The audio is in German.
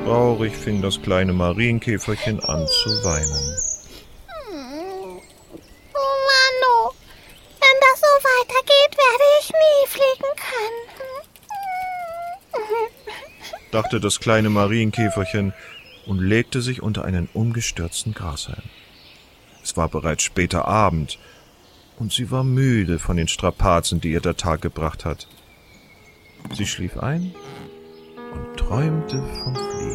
Traurig fing das kleine Marienkäferchen an zu weinen. Oh Mann, wenn das so weitergeht, werde ich nie fliegen können, dachte das kleine Marienkäferchen und legte sich unter einen umgestürzten Grashalm. Es war bereits später Abend, und sie war müde von den Strapazen, die ihr der Tag gebracht hat. Sie schlief ein und träumte vom Fliegen.